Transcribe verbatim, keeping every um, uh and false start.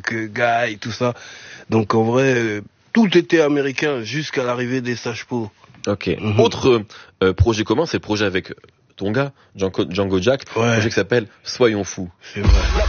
Rock, euh, Guy, tout ça. Donc en vrai, euh, tout était américain jusqu'à l'arrivée des Sages-Peaux. Ok. Mm-hmm. Autre euh, projet commun, c'est le projet avec ton gars, Django, Django Jack, ouais. un projet qui s'appelle Soyons fous. C'est vrai.